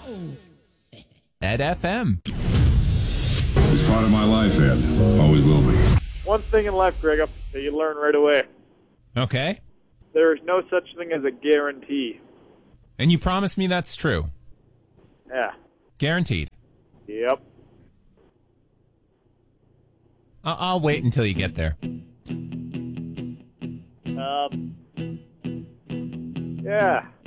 Ed FM. It's part of my life, Ed. Always will be. One thing in life, Greg, that you learn right away. Okay. There is no such thing as a guarantee. And you promise me that's true? Yeah. Guaranteed. Yep. I'll wait until you get there. Yeah.